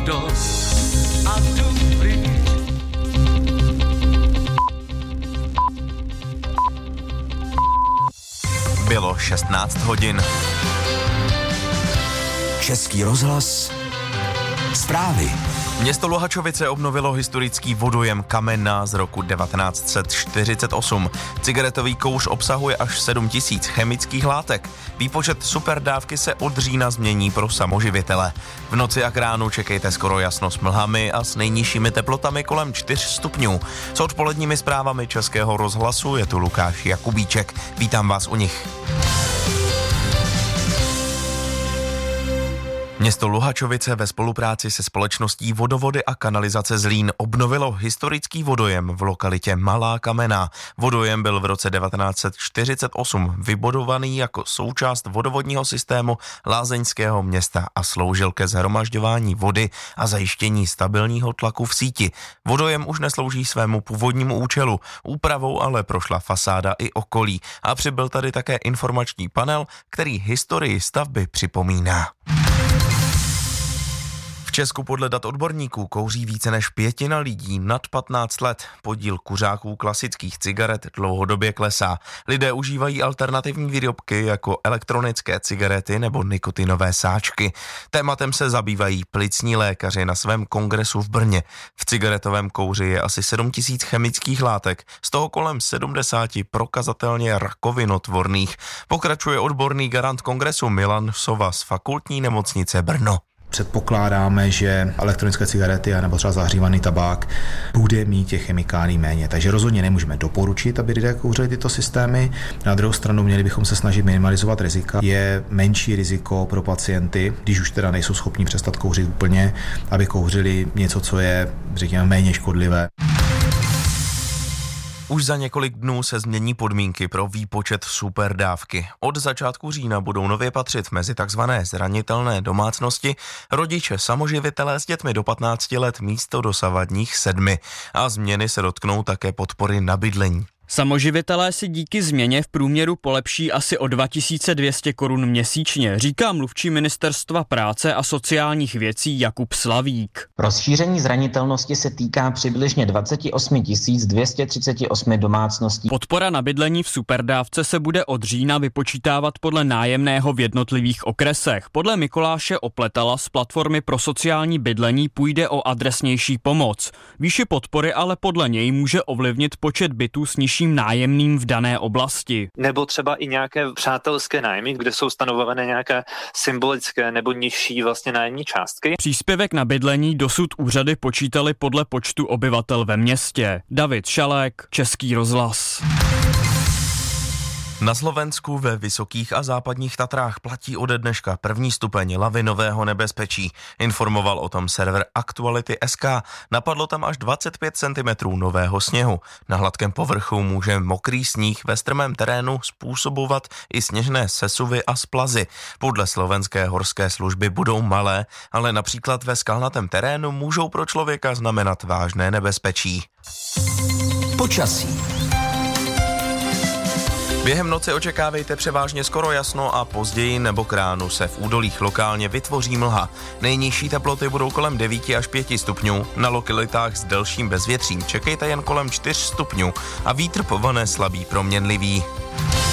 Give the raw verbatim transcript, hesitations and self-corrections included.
dost a jdu pryč. Bylo šestnáct hodin. Český rozhlas. Zprávy. Město Luhačovice obnovilo historický vodojem Kamenná z roku devatenáct set čtyřicet osm. Cigaretový kouř obsahuje až sedm tisíc chemických látek. Výpočet superdávky se od října změní pro samoživitele. V noci a k ránu čekejte skoro jasno s mlhami a s nejnižšími teplotami kolem čtyř stupňů. S odpoledními zprávami Českého rozhlasu je tu Lukáš Jakubíček. Vítám vás u nich. Město Luhačovice ve spolupráci se společností Vodovody a kanalizace Zlín obnovilo historický vodojem v lokalitě Malá Kamenná. Vodojem byl v roce devatenáct set čtyřicet osm vybudovaný jako součást vodovodního systému lázeňského města a sloužil ke shromažďování vody a zajištění stabilního tlaku v síti. Vodojem už neslouží svému původnímu účelu, úpravou ale prošla fasáda i okolí a přibyl tady také informační panel, který historii stavby připomíná. V Česku podle dat odborníků kouří více než pětina lidí nad patnáct let. Podíl kuřáků klasických cigaret dlouhodobě klesá. Lidé užívají alternativní výrobky jako elektronické cigarety nebo nikotinové sáčky. Tématem se zabývají plicní lékaři na svém kongresu v Brně. V cigaretovém kouři je asi sedm tisíc chemických látek, z toho kolem sedmdesát prokazatelně rakovinotvorných. Pokračuje odborný garant kongresu Milan Sova z Fakultní nemocnice Brno. Předpokládáme, že elektronické cigarety nebo třeba zahřívaný tabák bude mít těch chemikálií méně. Takže rozhodně nemůžeme doporučit, aby lidé kouřili tyto systémy. Na druhou stranu měli bychom se snažit minimalizovat rizika. Je menší riziko pro pacienty, když už teda nejsou schopni přestat kouřit úplně, aby kouřili něco, co je, řekněme, méně škodlivé. Už za několik dnů se změní podmínky pro výpočet superdávky. Od začátku října budou nově patřit mezi takzvané zranitelné domácnosti rodiče samoživitelé s dětmi do patnácti let místo dosavadních sedmi. A změny se dotknou také podpory na bydlení. Samoživitelé si díky změně v průměru polepší asi o dva tisíce dvě stě korun měsíčně, říká mluvčí Ministerstva práce a sociálních věcí Jakub Slavík. Rozšíření zranitelnosti se týká přibližně dvacet osm tisíc dvě stě třicet osm domácností. Podpora na bydlení v superdávce se bude od října vypočítávat podle nájemného v jednotlivých okresech. Podle Mikuláše Opletala z platformy pro sociální bydlení půjde o adresnější pomoc. Výši podpory ale podle něj může ovlivnit počet bytů s nižším nájemným v dané oblasti. Nebo třeba i nějaké přátelské nájmy, kde jsou stanovované nějaké symbolické nebo nižší vlastně nájemní částky. Příspěvek na bydlení dosud úřady počítaly podle počtu obyvatel ve městě. David Šalek, Český rozhlas. Na Slovensku ve Vysokých a Západních Tatrách platí ode dneška první stupeň lavinového nebezpečí. Informoval o tom server Aktuality tečka es ká. Napadlo tam až dvacet pět centimetrů nového sněhu. Na hladkém povrchu může mokrý sníh ve strmém terénu způsobovat i sněžné sesuvy a splazy. Podle slovenské horské služby budou malé, ale například ve skalnatém terénu můžou pro člověka znamenat vážné nebezpečí. Počasí. Během noci očekávejte převážně skoro jasno a později nebo k ránu se v údolích lokálně vytvoří mlha. Nejnižší teploty budou kolem devět až pět stupňů, na lokalitách s delším bezvětřím čekejte jen kolem čtyř stupňů a vítr povane slabý proměnlivý.